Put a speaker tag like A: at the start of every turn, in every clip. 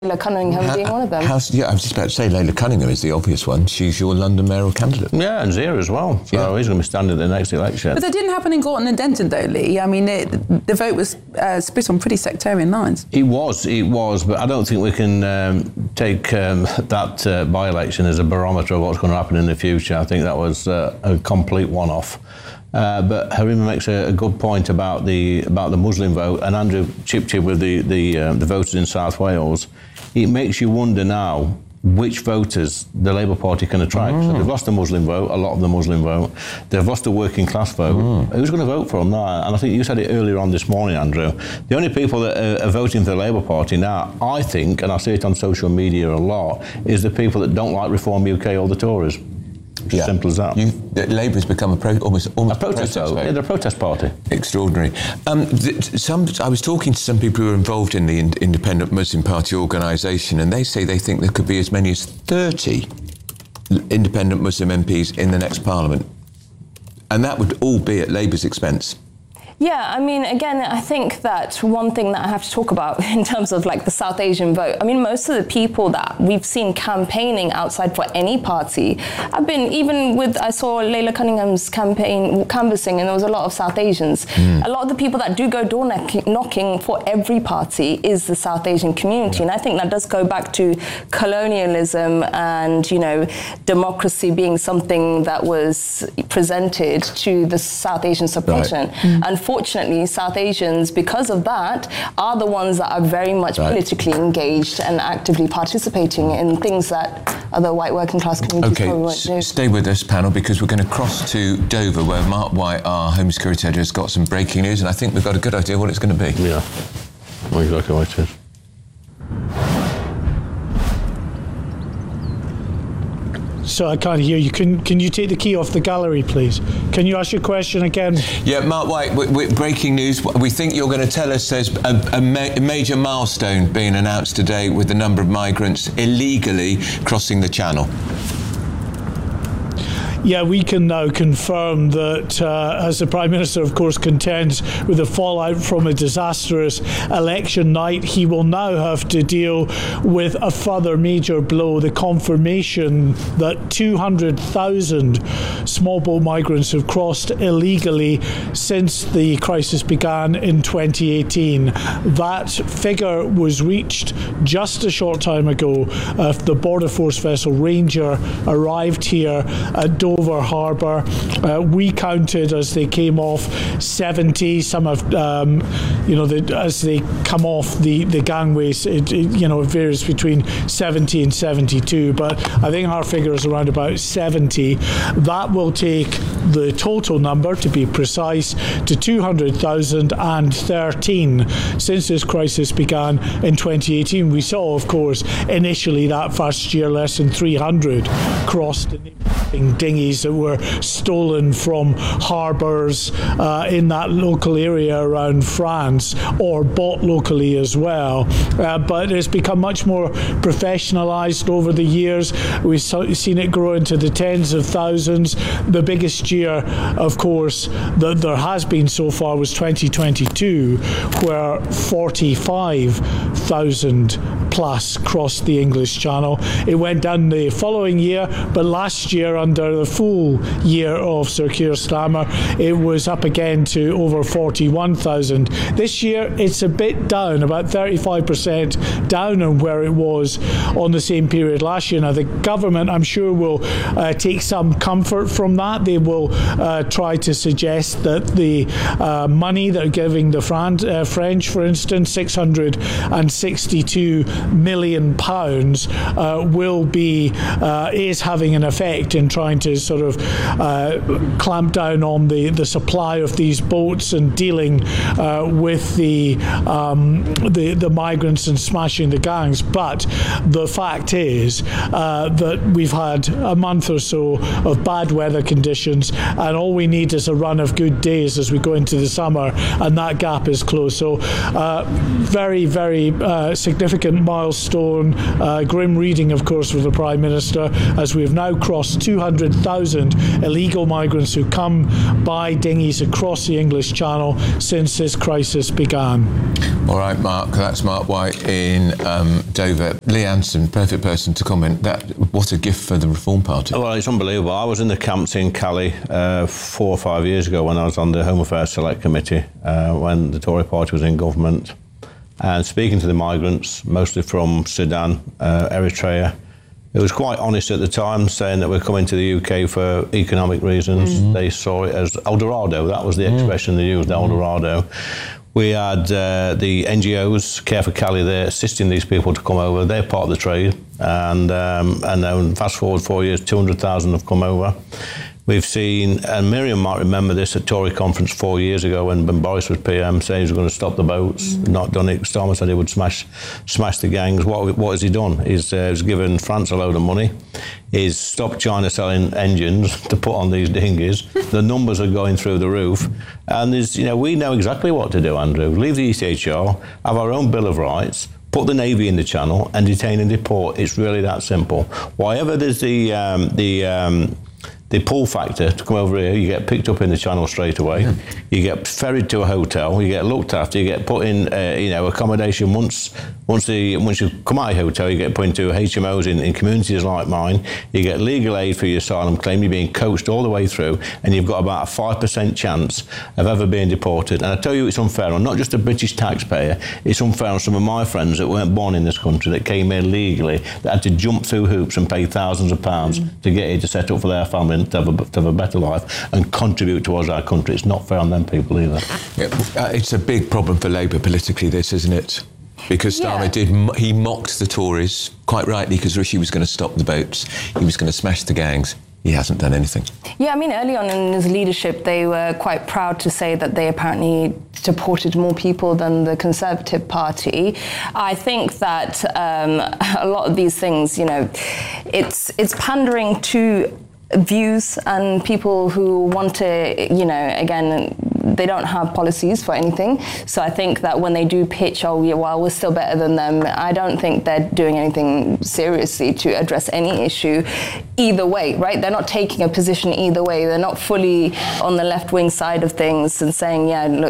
A: Leila Cunningham being one of them.
B: I was just about to say Leila Cunningham is the obvious one. She's your London mayoral candidate.
C: Yeah, and Zia as well. So he's going to be standing at the next election.
D: But that didn't happen in Gorton and Denton, though, Lee. I mean, the vote was split on pretty sectarian lines.
C: It was, but I don't think we can take that by-election as a barometer of what's going to happen in the future. I think that was a complete one-off. But Harima makes a good point about the Muslim vote, and Andrew chipped in with the voters in South Wales. It makes you wonder now which voters the Labour Party can attract. So they've lost the Muslim vote, a lot of the Muslim vote. They've lost the working class vote. Who's going to vote for them now? And I think you said it earlier on this morning, Andrew. The only people that are voting for the Labour Party now, I think, and I see it on social media a lot, is the people that don't like Reform UK or the Tories.
B: Yeah.
C: Simple as that.
B: Labour's become almost
C: a protest vote. Yeah, they're a protest party.
B: Extraordinary. I was talking to some people who are involved in the Independent Muslim Party organisation, and they say they think there could be as many as 30 independent Muslim MPs in the next Parliament, and that would all be at Labour's expense.
A: Yeah, I mean, again, I think that one thing that I have to talk about in terms of like the South Asian vote, I mean, most of the people that we've seen campaigning outside for any party have been, even with, I saw Leila Cunningham's campaign canvassing, and there was a lot of South Asians. A lot of the people that do go door knocking for every party is the South Asian community. And I think that does go back to colonialism and, you know, democracy being something that was presented to the South Asian subcontinent. Unfortunately, South Asians, because of that, are the ones that are very much politically engaged and actively participating in things that other white working class communities probably won't do.
B: Stay with us, panel, because we're going to cross to Dover, where Mark White, our Home Security Editor, has got some breaking news, and I think we've got a good idea what it's going to be.
C: Yeah, exactly what it is.
E: So I can't hear you. Can you take the key off the gallery, please? Can you ask your question again?
B: Yeah, Mark White, breaking news. We think you're going to tell us there's a major milestone being announced today with the number of migrants illegally crossing the Channel.
E: Yeah, we can now confirm that as the Prime Minister, of course, contends with the fallout from a disastrous election night, he will now have to deal with a further major blow, the confirmation that 200,000 small boat migrants have crossed illegally since the crisis began in 2018. That figure was reached just a short time ago. The Border Force vessel Ranger arrived here at Dover Harbour. We counted as they came off 70. Some have, as they come off the gangways, it varies between 70 and 72. But I think our figure is around about 70. That will take the total number, to be precise, to 200,013 since this crisis began in 2018. We saw, of course, initially that first year less than 300 crossed in dinghies that were stolen from harbours in that local area around France, or bought locally as well. But it's become much more professionalised over the years. We've seen it grow into the tens of thousands. The biggest year, of course, that there has been so far was 2022, where 45,000 plus crossed the English Channel. It went down the following year, but last year, under the full year of Sir Keir Starmer, it was up again to over 41,000. This year, it's a bit down, about 35% down on where it was on the same period last year. Now, the government, I'm sure, will take some comfort from that. They will try to suggest that the money they're giving the French, for instance, £662 million, is having an effect in trying to sort of clamp down on the supply of these boats and dealing with the migrants and smashing the gangs. But the fact is that we've had a month or so of bad weather conditions, and all we need is a run of good days as we go into the summer, and that gap is closed. So very, very significant milestone, grim reading, of course, for the Prime Minister, as we have now crossed 200,000 illegal migrants who come by dinghies across the English Channel since this crisis began.
B: All right, Mark, that's Mark White in Dover. Lee Anson, perfect person to comment. What a gift for the Reform Party.
C: Well, it's unbelievable. I was in the camps in Calais 4 or 5 years ago when I was on the Home Affairs Select Committee, when the Tory party was in government, and speaking to the migrants, mostly from Sudan, Eritrea. It was quite honest at the time, saying that we're coming to the UK for economic reasons. They saw it as El Dorado. That was the expression they used, El Dorado. We had the NGOs, Care for Calais, there assisting these people to come over. They're part of the trade. And then fast forward 4 years, 200,000 have come over. We've seen, and Miriam might remember this at Tory conference 4 years ago when Boris was PM, saying he was going to stop the boats, not done it. Starmer said he would smash the gangs. What has he done? He's given France a load of money. He's stopped China selling engines to put on these dinghies. The numbers are going through the roof. And we know exactly what to do, Andrew. Leave the ECHR, have our own Bill of Rights, put the Navy in the Channel and detain and deport. It's really that simple. Wherever there's the pull factor to come over here, you get picked up in the Channel straight away. You get ferried to a hotel. You get looked after. You get put in, accommodation. Once you come out of the hotel, you get put into HMOs in communities like mine. You get legal aid for your asylum claim. You're being coached all the way through, and you've got about a 5% chance of ever being deported. And I tell you, it's unfair on not just the British taxpayer. It's unfair on some of my friends that weren't born in this country, that came here legally, that had to jump through hoops and pay thousands of pounds to get here to set up for their family. To have a better life and contribute towards our country. It's not fair on them people either.
B: Yeah, it's a big problem for Labour politically, this, isn't it? Because Starmer he mocked the Tories, quite rightly, because Rishi was going to stop the boats, he was going to smash the gangs. He hasn't done anything. Yeah,
A: I mean, early on in his leadership, they were quite proud to say that they apparently deported more people than the Conservative Party. I think that a lot of these things, it's pandering to views and people who want to, again, they don't have policies for anything. So I think that when they do pitch, we're still better than them, I don't think they're doing anything seriously to address any issue either way, right? They're not taking a position either way. They're not fully on the left-wing side of things and saying,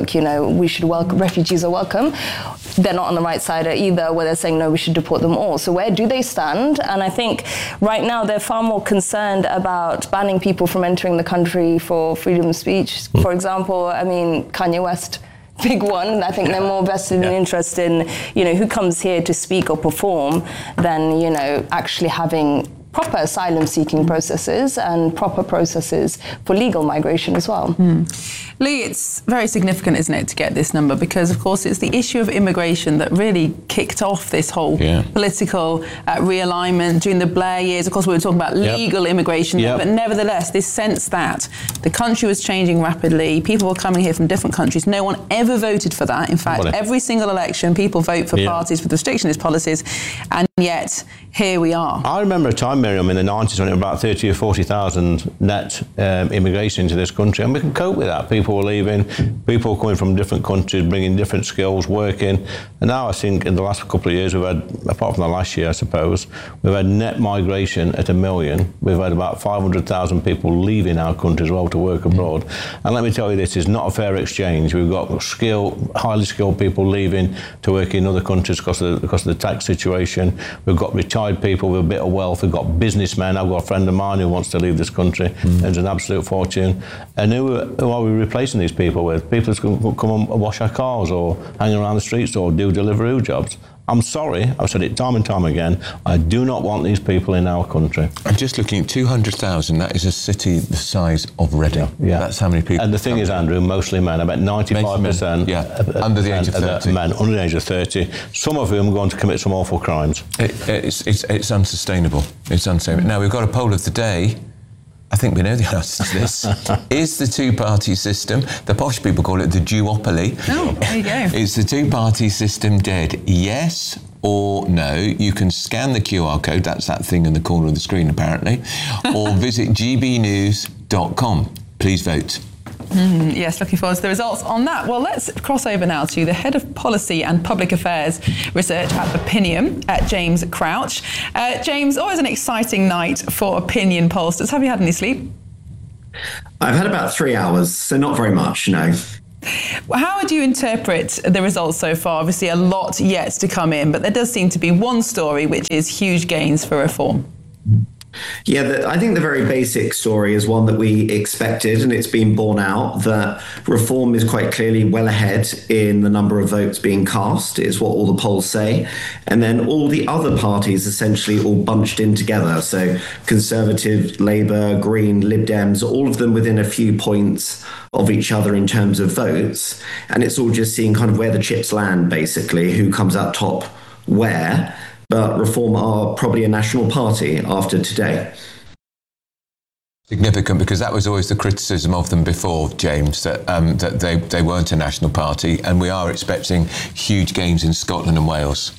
A: we should welcome, refugees are welcome. They're not on the right side either, where they're saying, no, we should deport them all. So where do they stand? And I think right now they're far more concerned about banning people from entering the country for freedom of speech. For example, I mean, Kanye West, big one. I think they're more vested in interest in, who comes here to speak or perform than, actually having proper asylum-seeking processes and proper processes for legal migration as well.
D: Lee, it's very significant, isn't it, to get this number, because, of course, it's the issue of immigration that really kicked off this whole political realignment during the Blair years. Of course, we were talking about legal immigration, but nevertheless, this sense that the country was changing rapidly, people were coming here from different countries. No one ever voted for that. In fact, every single election, people vote for parties with restrictionist policies, and yet here we are.
C: I remember a time, Miriam, in the 90s when it was about 30 or 40,000 net immigration into this country, and we can cope with that. People were leaving, people coming from different countries, bringing different skills, working. And now I think in the last couple of years we've had, apart from the last year I suppose, we've had net migration at 1 million. We've had about 500,000 people leaving our country as well to work abroad. And let me tell you, this is not a fair exchange. We've got highly skilled people leaving to work in other countries because of the tax situation. We've got retired people with a bit of wealth. We've got businessmen. I've got a friend of mine who wants to leave this country. There's an absolute fortune. And who are we replacing these people with? People who can come and wash our cars or hang around the streets or do Deliveroo jobs. I'm sorry, I've said it time and time again, I do not want these people in our country.
B: I'm just looking at 200,000, that is a city the size of Reading. Yeah. That's how many people.
C: And the thing is, Andrew, mostly men, about 95%
B: under the age of 30.
C: Men under the age of 30, some of whom are going to commit some awful crimes.
B: It's unsustainable. It's unsustainable. Now, we've got a poll of the day. I think we know the answer to this. Is the two-party system, the posh people call it the duopoly.
D: Oh, there you go.
B: Is the two-party system dead? Yes or no? You can scan the QR code, that's that thing in the corner of the screen apparently, or visit gbnews.com. Please vote.
D: Yes, looking forward to the results on that. Well, let's cross over now to the Head of Policy and Public Affairs Research at Opinium, James Crouch. James, always an exciting night for opinion pollsters. Have you had any sleep?
F: I've had about 3 hours, so not very much, no.
D: How would you interpret the results so far? Obviously, a lot yet to come in, but there does seem to be one story, which is huge gains for reform.
F: Yeah, I think the very basic story is one that we expected, and it's been borne out that reform is quite clearly well ahead in the number of votes being cast, is what all the polls say. And then all the other parties essentially all bunched in together. So Conservative, Labour, Green, Lib Dems, all of them within a few points of each other in terms of votes. And it's all just seeing kind of where the chips land, basically, who comes out top where. But Reform are probably a national party after today.
B: Significant, because that was always the criticism of them before, James, that they weren't a national party, and we are expecting huge gains in Scotland and Wales.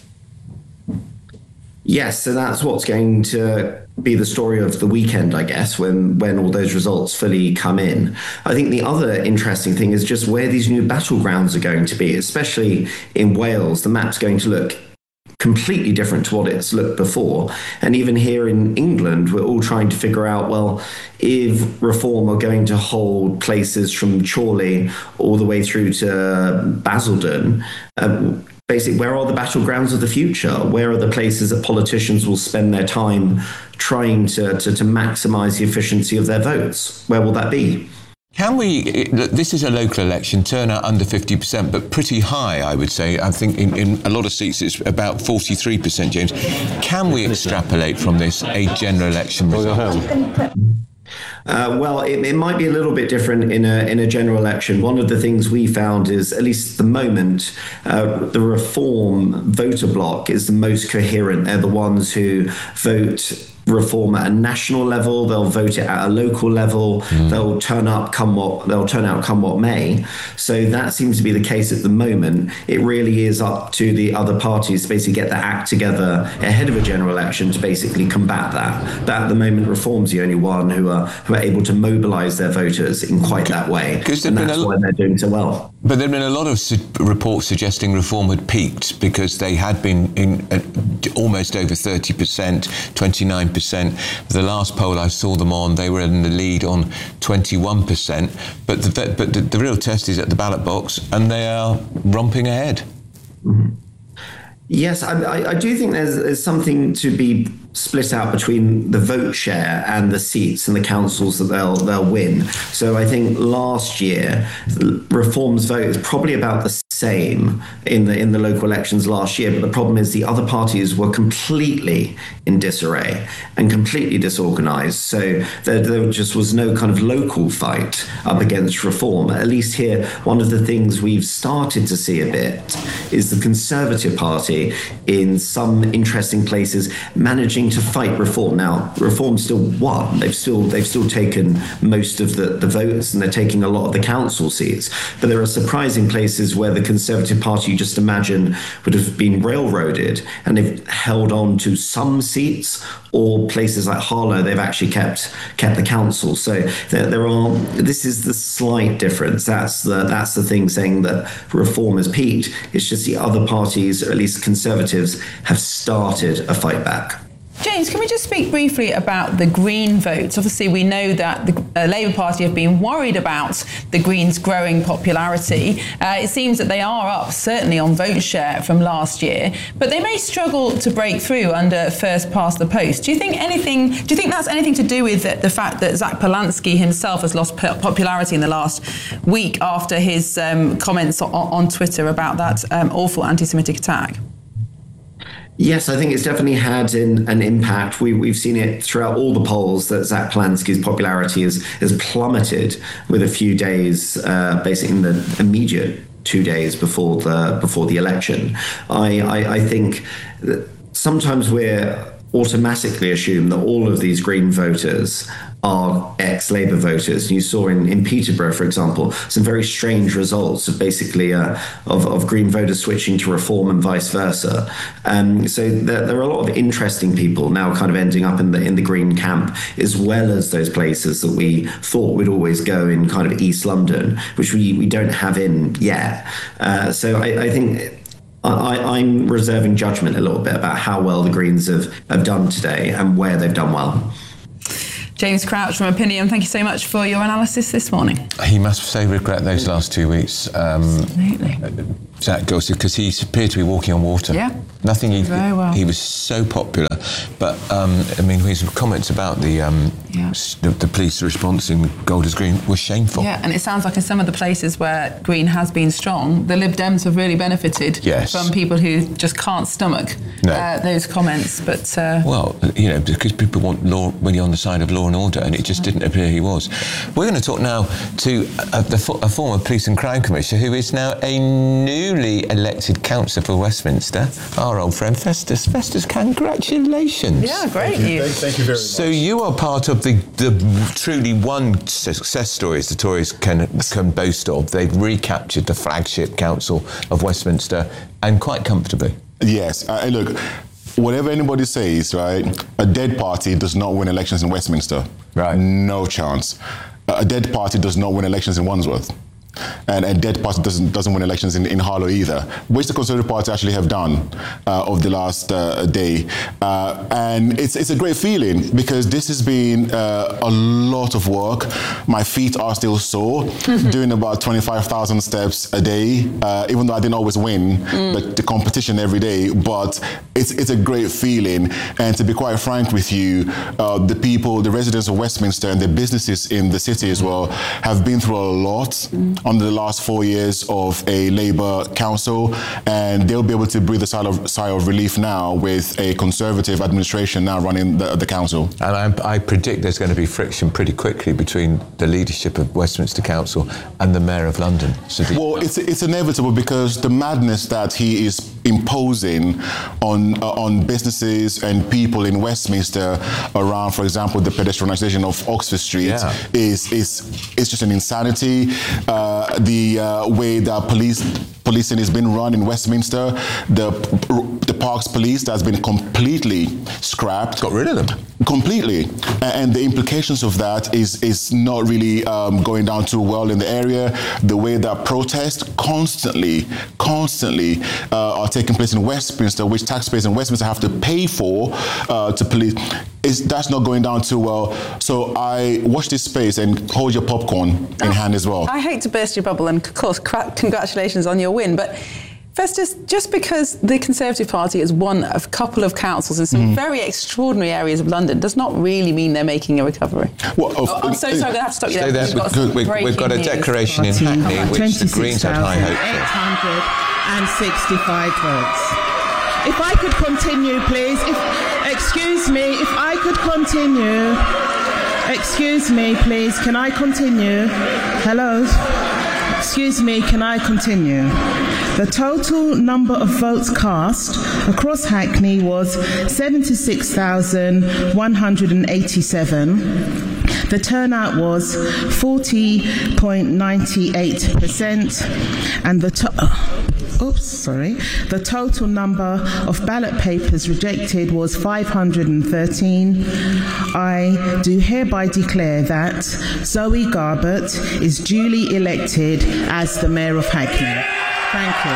F: Yes, so that's what's going to be the story of the weekend, I guess, when all those results fully come in. I think the other interesting thing is just where these new battlegrounds are going to be, especially in Wales. The map's going to look completely different to what it's looked before. And even here in England, we're all trying to figure out, well, if Reform are going to hold places from Chorley all the way through to Basildon, basically, where are the battlegrounds of the future? Where are the places that politicians will spend their time trying to maximise the efficiency of their votes? Where will that be?
B: Can we, this is a local election, turnout under 50%, but pretty high, I would say. I think in a lot of seats it's about 43%, James. Can we extrapolate from this a general election result?
F: Well, it might be a little bit different in a general election. One of the things we found is, at least at the moment, the Reform voter bloc is the most coherent. They're the ones who vote Reform at a national level. They'll vote it at a local level. They'll turn out come what may. So that seems to be the case at the moment. It really is up to the other parties to basically get their act together ahead of a general election to basically combat that. But at the moment, Reform's the only one who are able to mobilise their voters in quite that way, and that's why they're doing so well.
B: But there have been a lot of reports suggesting Reform had peaked, because they had been in almost over 30%, 29%. The last poll I saw them on, they were in the lead on 21%. But the real test is at the ballot box, and they are romping ahead.
F: Mm-hmm. Yes, I do think there's something to be split out between the vote share and the seats and the councils that they'll win. So I think last year, Reform's vote is probably about the same in the local elections last year, but the problem is the other parties were completely in disarray and completely disorganized. So there just was no kind of local fight up against Reform. At least here, one of the things we've started to see a bit is the Conservative Party in some interesting places managing to fight Reform. Now, Reform still won. They've still taken most of the votes, and they're taking a lot of the council seats. But there are surprising places where the Conservative Party, you just imagine, would have been railroaded, and they've held on to some seats, or places like Harlow, they've actually kept the council. So this is the slight difference. That's the thing, saying that Reform has peaked. It's just the other parties, or at least Conservatives, have started a fight back.
D: James, can we just speak briefly about the Green votes? Obviously, we know that the Labour Party have been worried about the Greens' growing popularity. It seems that they are up, certainly on vote share from last year, but they may struggle to break through under first past the post. Do you think that's anything to do with the fact that Zach Polanski himself has lost popularity in the last week after his comments on Twitter about that awful anti-Semitic attack?
F: Yes, I think it's definitely had an impact. We've seen it throughout all the polls that Zach Polanski's popularity has plummeted with a few days, basically in the immediate 2 days before the election. I think that sometimes we're automatically assume that all of these Green voters are ex-Labour voters. You saw in Peterborough, for example, some very strange results of basically of Green voters switching to Reform and vice versa. So there are a lot of interesting people now kind of ending up in the Green camp, as well as those places that we thought would always go in kind of East London, which we don't have in yet. So I think I'm reserving judgment a little bit about how well the Greens have done today and where they've done well.
D: James Crouch from Opinion, thank you so much for your analysis this morning.
B: He must so regret those last 2 weeks.
D: Absolutely.
B: Jack Gosling, because he appeared to be walking on water.
D: Yeah.
B: Nothing.
D: Very well.
B: He was so popular, but I mean, his comments about the police response in Golders Green were shameful.
D: Yeah, and it sounds like in some of the places where Green has been strong, the Lib Dems have really benefited from people who just can't stomach those comments. But
B: well, because people want law when you're on the side of law and order, and it just didn't appear he was. We're going to talk now to a former police and crime commissioner who is now a newly elected councillor for Westminster, our old friend Festus. Festus, congratulations.
D: Yeah, great news.
G: Thank you very much.
B: So you are part of the truly one success stories the Tories can boast of. They've recaptured the flagship council of Westminster, and quite comfortably.
G: Yes. Look, whatever anybody says, right, a dead party does not win elections in Westminster.
B: Right.
G: No chance. A dead party does not win elections in Wandsworth. And a dead party doesn't win elections in Harlow either, which the Conservative Party actually have done over the last day. And it's a great feeling, because this has been a lot of work. My feet are still sore, doing about 25,000 steps a day, even though I didn't always win the competition every day. But it's a great feeling. And to be quite frank with you, the residents of Westminster and the businesses in the city as well have been through a lot under the last 4 years of a Labour council, and they'll be able to breathe a sigh of relief now with a Conservative administration now running the council.
B: And I predict there's going to be friction pretty quickly between the leadership of Westminster Council and the Mayor of London.
G: Well, it's inevitable, because the madness that he is imposing on businesses and people in Westminster around, for example, the pedestrianisation of Oxford Street is just an insanity. The way that policing has been run in Westminster, the Parks Police that's been completely scrapped.
B: Got rid of them.
G: Completely. And the implications of that is not really going down too well in the area. The way that protests constantly are taking place in Westminster, which taxpayers in Westminster have to pay for to police, that's not going down too well. So I watch this space and hold your popcorn in hand as well.
D: I hate to burst your bubble, and of course, congratulations on your win, but Festus, just because the Conservative Party has won a couple of councils in some very extraordinary areas of London does not really mean they're making a recovery.
G: Well,
D: I'm so sorry, I'm going to have to stop you there.
B: We've got a declaration in Hackney which the Greens had high hopes for.
H: 865 votes. If I could continue, please. Excuse me, if I could continue. Excuse me, please. Can I continue? Hello? Excuse me, can I continue? The total number of votes cast across Hackney was 76,187. The turnout was 40.98%, and the total number of ballot papers rejected was 513. I do hereby declare that Zoe Garbett is duly elected as the Mayor of Hackney. Thank you.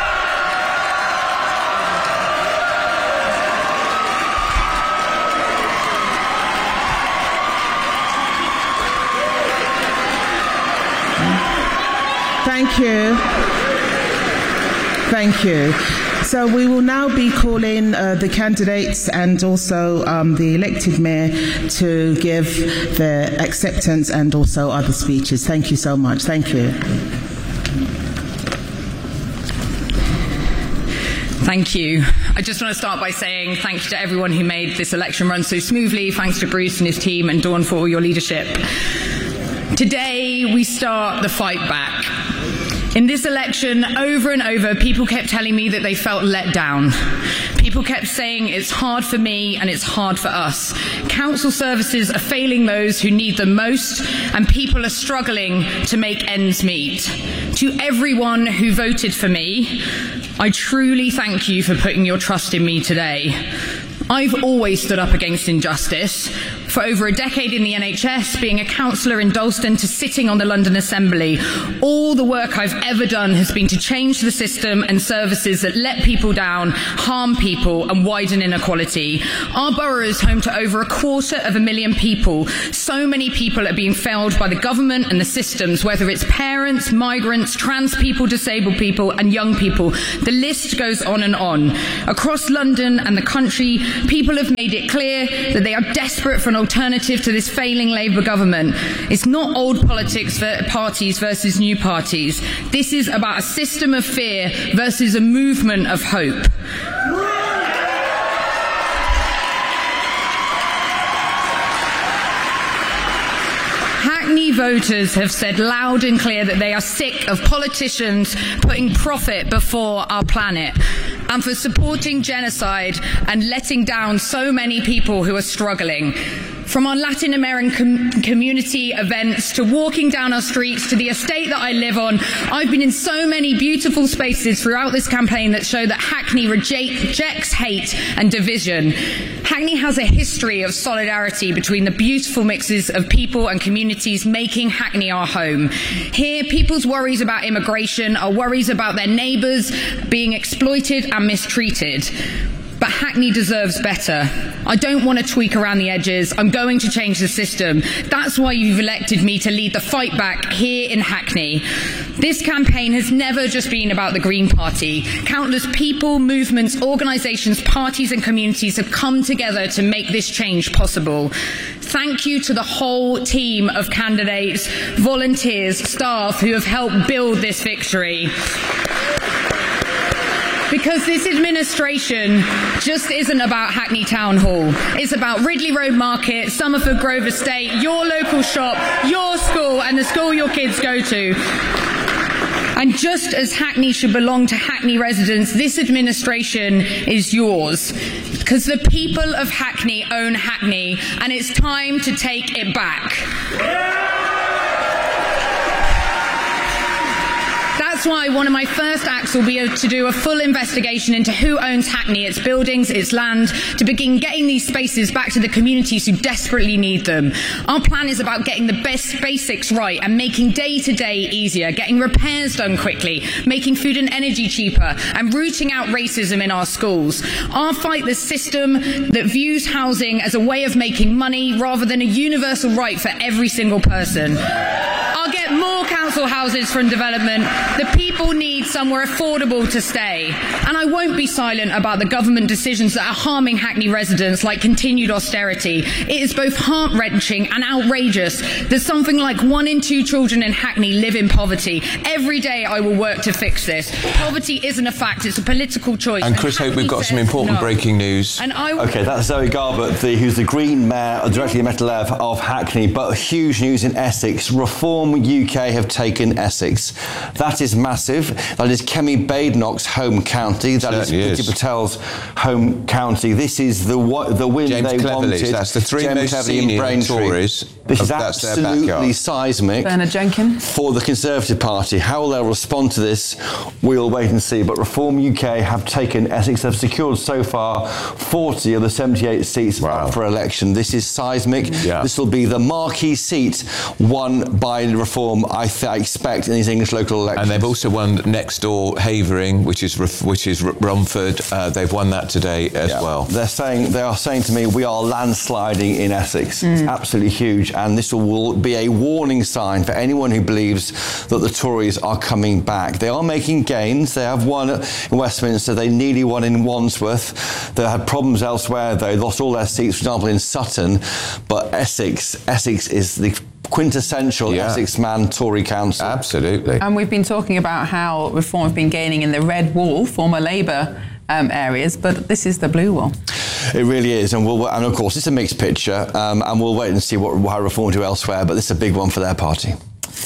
H: Thank you. Thank you. So we will now be calling the candidates and also the elected mayor to give their acceptance and also other speeches. Thank you so much. Thank you.
I: Thank you. I just want to start by saying thank you to everyone who made this election run so smoothly. Thanks to Bruce and his team, and Dawn for all your leadership. Today, we start the fight back. In this election, over and over, people kept telling me that they felt let down. People People kept saying it's hard for me and it's hard for us. Council services are failing those who need them most, and people are struggling to make ends meet. To everyone who voted for me, I truly thank you for putting your trust in me today. I've always stood up against injustice. For over a decade in the NHS, being a councillor in Dalston to sitting on the London Assembly, all the work I've ever done has been to change the system and services that let people down, harm people and widen inequality. Our borough is home to over 250,000 people. So many people are being failed by the government and the systems, whether it's parents, migrants, trans people, disabled people and young people. The list goes on and on. Across London and the country, people have made it clear that they are desperate for an alternative to this failing Labour government. It's not old politics for parties versus new parties. This is about a system of fear versus a movement of hope. Hackney voters have said loud and clear that they are sick of politicians putting profit before our planet, and for supporting genocide and letting down so many people who are struggling. From our Latin American community events to walking down our streets to the estate that I live on, I've been in so many beautiful spaces throughout this campaign that show that Hackney rejects hate and division. Hackney has a history of solidarity between the beautiful mixes of people and communities making Hackney our home. Here, people's worries about immigration are worries about their neighbours being exploited and mistreated. But Hackney deserves better. I don't want to tweak around the edges. I'm going to change the system. That's why you've elected me to lead the fight back here in Hackney. This campaign has never just been about the Green Party. Countless people, movements, organisations, parties and communities have come together to make this change possible. Thank you to the whole team of candidates, volunteers, staff who have helped build this victory. Because this administration just isn't about Hackney Town Hall. It's about Ridley Road Market, Somerford Grove Estate, your local shop, your school and the school your kids go to. And just as Hackney should belong to Hackney residents, this administration is yours. Because the people of Hackney own Hackney, and it's time to take it back. That's why one of my first acts will be to do a full investigation into who owns Hackney, its buildings, its land, to begin getting these spaces back to the communities who desperately need them. Our plan is about getting the best basics right and making day-to-day easier, getting repairs done quickly, making food and energy cheaper, and rooting out racism in our schools. I'll fight the system that views housing as a way of making money rather than a universal right for every single person. I'll get more council houses from development. The people need somewhere affordable to stay. And I won't be silent about the government decisions that are harming Hackney residents, like continued austerity. It is both heart-wrenching and outrageous that something like 1 in 2 children in Hackney live in poverty. Every day I will work to fix this. Poverty isn't a fact, it's a political choice.
B: And Chris Hope, we've got some important breaking news.
J: OK, that's Zoe Garbett, who's the Green Mayor, Director of Metalev of Hackney. But huge news in Essex. Reform UK have taken Essex. That is massive. That is Kemi Badenoch's home county. That is Priti Patel's home county. This is the win
B: James
J: they
B: Cleverly's,
J: wanted.
B: that's the three
J: James
B: most
J: Cleverly
B: senior
J: in
B: Tories.
J: This is
B: that's
J: absolutely seismic.
D: Bernard Jenkins.
J: For the Conservative Party. How will they respond to this? We'll wait and see. But Reform UK have taken Essex. They've secured so far 40 of the 78 seats up for election. This is seismic.
B: Yeah.
J: This will be the marquee seat won by Reform, I expect, in these English local elections.
B: And they've also won next door Havering, which is Romford. They've won that today as well. They
J: are saying to me, we are landsliding in Essex. It's absolutely huge, and this will be a warning sign for anyone who believes that the Tories are coming back. They are making gains. They have won in Westminster. They nearly won in Wandsworth. They had problems elsewhere. They lost all their seats, for example, in Sutton. But Essex is the quintessential Essex man Tory council.
B: Absolutely.
D: And we've been talking about how Reform have been gaining in the red wall, former Labour areas, but this is the blue wall.
J: It really is, and of course it's a mixed picture, and we'll wait and see how Reform do elsewhere, but this is a big one for their party.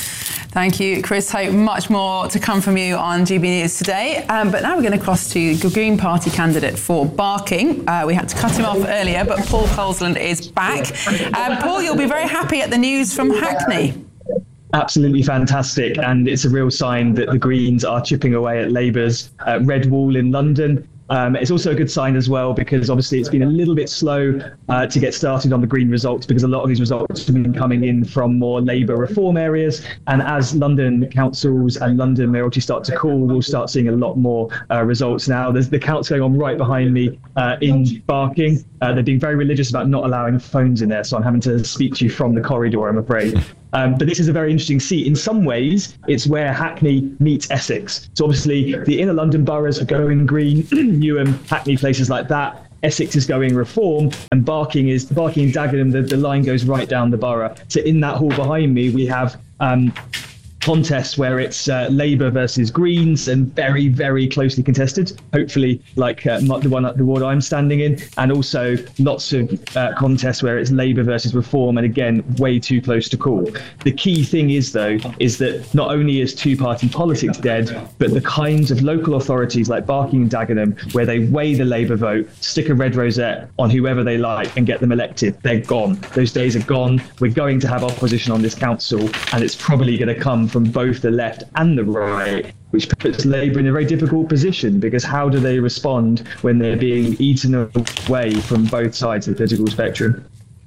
D: Thank you, Chris Hope. Much more to come from you on GB News today. But now we're going to cross to the Green Party candidate for Barking. We had to cut him off earlier, but Paul Colesland is back. Paul, you'll be very happy at the news from Hackney.
K: Absolutely fantastic, and it's a real sign that the Greens are chipping away at Labour's red wall in London. It's also a good sign as well, because obviously it's been a little bit slow to get started on the Green results, because a lot of these results have been coming in from more Labour reform areas. And as London councils and London mayoralty start to cool, we'll start seeing a lot more results now. There's the counts going on right behind me in Barking. They're being very religious about not allowing phones in there, so I'm having to speak to you from the corridor, I'm afraid. But this is a very interesting seat. In some ways, it's where Hackney meets Essex. So obviously, the inner London boroughs are going Green, Newham, Hackney, places like that. Essex is going Reform, and Barking and Dagenham, the line goes right down the borough. So in that hall behind me, we have contests where it's Labour versus Greens, and very, very closely contested, hopefully like the ward I'm standing in, and also lots of contests where it's Labour versus Reform, and again, way too close to call. The key thing is, though, is that not only is two-party politics dead, but the kinds of local authorities like Barking and Dagenham, where they weigh the Labour vote, stick a red rosette on whoever they like and get them elected, they're gone. Those days are gone. We're going to have opposition on this council, and it's probably going to come from both the left and the right, which puts Labour in a very difficult position, because how do they respond when they're being eaten away from both sides of the political spectrum?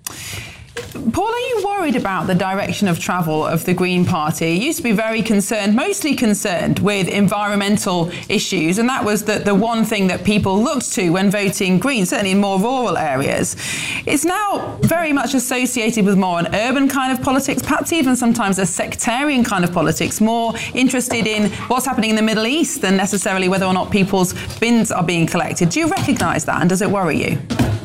D: Paul, are you worried about the direction of travel of the Green Party? You used to be very concerned, mostly concerned with environmental issues, and that was the one thing that people looked to when voting Green, certainly in more rural areas. It's now very much associated with more an urban kind of politics, perhaps even sometimes a sectarian kind of politics, more interested in what's happening in the Middle East than necessarily whether or not people's bins are being collected. Do you recognise that, and does it worry you?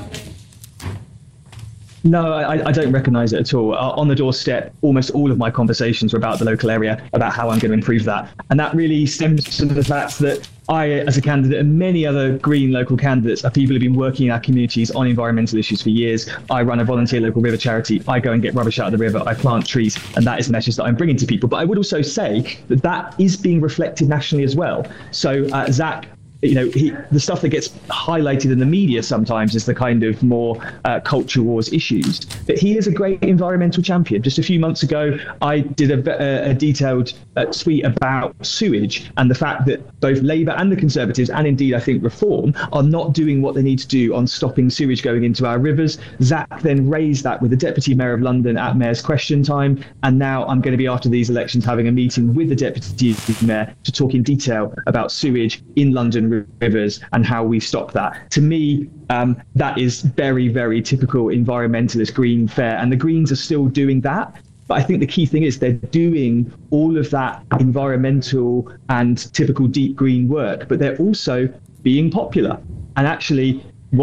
K: No, I don't recognise it at all. On the doorstep, almost all of my conversations were about the local area, about how I'm going to improve that. And that really stems from the fact that I, as a candidate, and many other Green local candidates, are people who've been working in our communities on environmental issues for years. I run a volunteer local river charity. I go and get rubbish out of the river. I plant trees. And that is the message that I'm bringing to people. But I would also say that that is being reflected nationally as well. So Zach, the stuff that gets highlighted in the media sometimes is the kind of more culture wars issues. But he is a great environmental champion. Just a few months ago, I did a detailed tweet about sewage and the fact that both Labour and the Conservatives, and indeed I think Reform, are not doing what they need to do on stopping sewage going into our rivers. Zach then raised that with the Deputy Mayor of London at Mayor's Question Time. And now I'm going to be, after these elections, having a meeting with the Deputy Mayor to talk in detail about sewage in London rivers and how we stop that. To me, that is very, very typical environmentalist Green fare, and the Greens are still doing that. But I think the key thing is they're doing all of that environmental and typical deep Green work, but they're also being popular. And actually,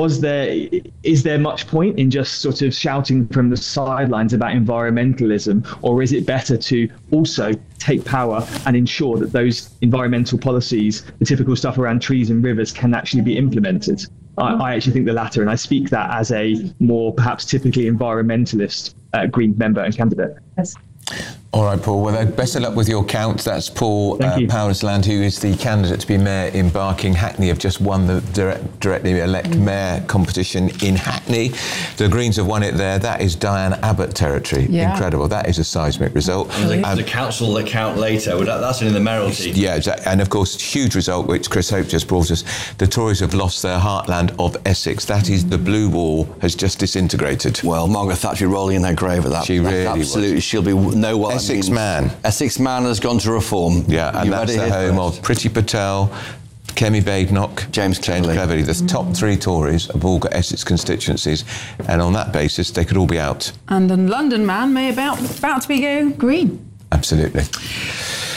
K: is there much point in just sort of shouting from the sidelines about environmentalism, or is it better to also take power and ensure that those environmental policies, the typical stuff around trees and rivers, can actually be implemented? I actually think the latter, and I speak that as a more perhaps typically environmentalist Green member and candidate. Yes.
B: All right, Paul. Well, best of luck with your count. That's Paul Powersland, who is the candidate to be mayor in Barking. Hackney have just won the directly elect mayor competition in Hackney. The Greens have won it there. That is Diane Abbott territory. Yeah. Incredible. That is a seismic result.
J: The council account later. That's in the mayoralty.
B: Yeah, and of course, huge result, which Chris Hope just brought us. The Tories have lost their heartland of Essex. That is, the blue wall has just disintegrated.
J: Well, Margaret Thatcher rolling in her grave at that.
B: She really
J: absolutely. She'll be
B: Essex man.
J: Essex man has gone to Reform.
B: Yeah, and that's the home of Priti Patel, Kemi Badenoch, James Cleverly. The top three Tories have all got Essex constituencies, and on that basis, they could all be out.
D: And a London man may about to be go Green.
B: Absolutely.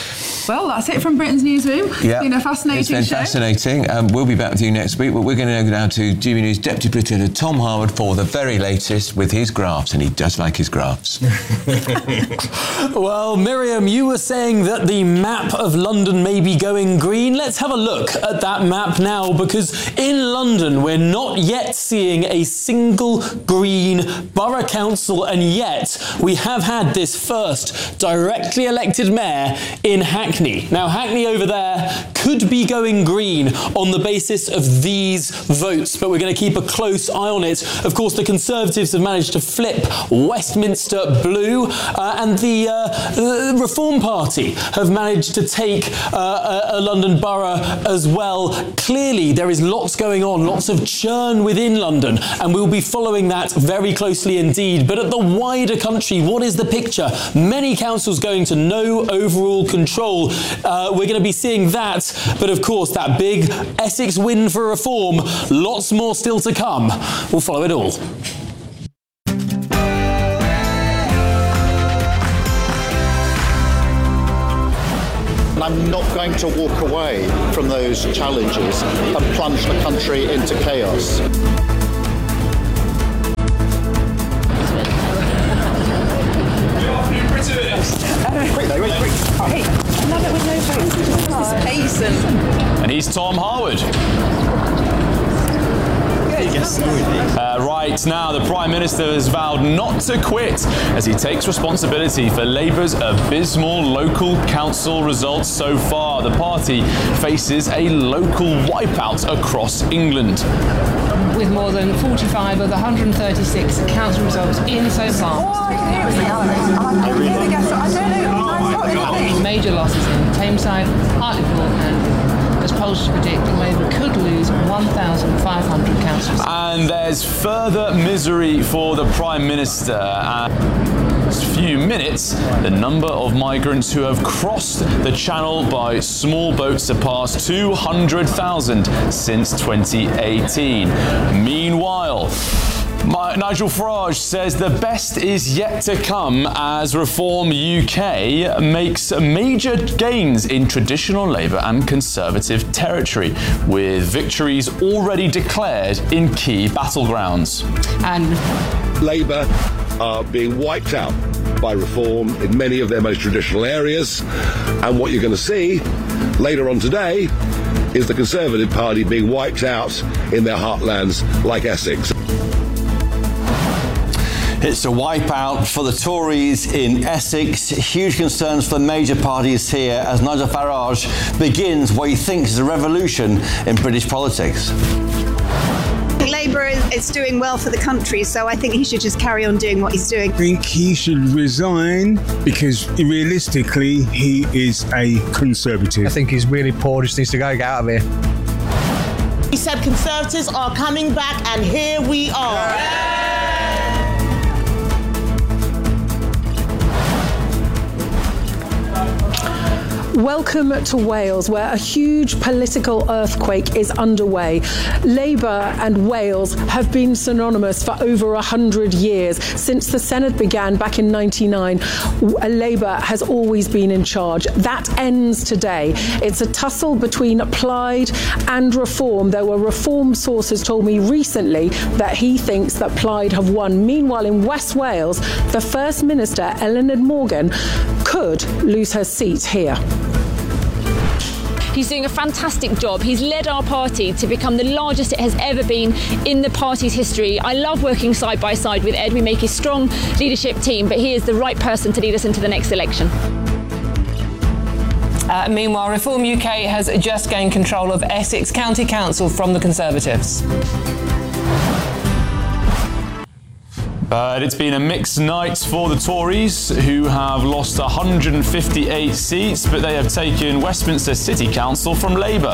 D: Well, that's it from Britain's Newsroom. It's been a fascinating
B: It's been fascinating. We'll be back with you next week, but we're going to go now to GB News Deputy Producer Tom Harwood for the very latest with his graphs, and he does like his graphs.
L: Well, Miriam, you were saying that the map of London may be going green. Let's have a look at that map now, because in London we're not yet seeing a single green borough council, and yet we have had this first directly elected mayor in Hackney. Now, Hackney over there could be going green on the basis of these votes, but we're going to keep a close eye on it. Of course, the Conservatives have managed to flip Westminster blue, and the Reform Party have managed to take a London borough as well. Clearly, there is lots going on, lots of churn within London, and we'll be following that very closely indeed. But at the wider country, what is the picture? Many councils going to no overall control. We're going to be seeing that, but of course, that big Essex win for Reform, lots more still to come. We'll follow it all.
M: I'm not going to walk away from those challenges and plunge the country into chaos.
N: And he's Tom Harwood. Right now, the Prime Minister has vowed not to quit as he takes responsibility for Labour's abysmal local council results so far. The party faces a local wipeout across England.
O: With more than 45 of the 136 council results in so far. Major losses in Tameside, Hartlepool and as polls predict, Labour could lose 1,500 councils.
N: And there's further misery for the Prime Minister. In a few minutes, the number of migrants who have crossed the Channel by small boats surpassed 200,000 since 2018. Meanwhile, Nigel Farage says the best is yet to come as Reform UK makes major gains in traditional Labour and Conservative territory, with victories already declared in key battlegrounds.
O: And
P: Labour are being wiped out by Reform in many of their most traditional areas, and what you're going to see later on today is the Conservative Party being wiped out in their heartlands like Essex.
J: It's a wipeout for the Tories in Essex. Huge concerns for the major parties here as Nigel Farage begins what he thinks is a revolution in British politics.
Q: Labour is doing well for the country, so I think he should just carry on doing what he's doing.
R: I think he should resign because realistically he is a Conservative.
S: I think he's really poor, just needs to get out of here.
T: He said Conservatives are coming back, and here we are.
U: Welcome to Wales, where a huge political earthquake is underway. Labour and Wales have been synonymous for over 100 years. Since the Senedd began back in 99, Labour has always been in charge. That ends today. It's a tussle between Plaid and Reform. There were Reform sources told me recently that he thinks that Plaid have won. Meanwhile, in West Wales, the First Minister, Eluned Morgan, could lose her seat here.
V: He's doing a fantastic job. He's led our party to become the largest it has ever been in the party's history. I love working side by side with Ed. We make a strong leadership team, but he is the right person to lead us into the next election.
W: Meanwhile, Reform UK has just gained control of Essex County Council from the Conservatives.
N: But it's been a mixed night for the Tories, who have lost 158 seats, but they have taken Westminster City Council from Labour.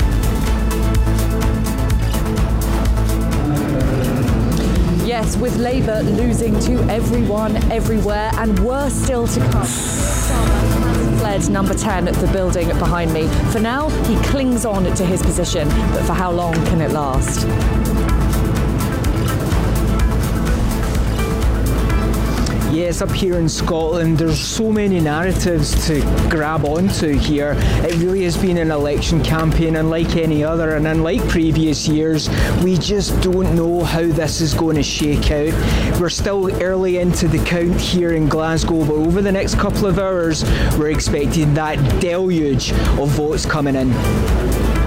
X: Yes, with Labour losing to everyone, everywhere, and worse still to come. Fled number 10 at the building behind me. For now, he clings on to his position, but for how long can it last?
A: Yes, up here in Scotland, there's so many narratives to grab onto here. It really has been an election campaign unlike any other, and unlike previous years, we just don't know how this is going to shake out. We're still early into the count here in Glasgow, but over the next couple of hours, we're expecting that deluge of votes coming in.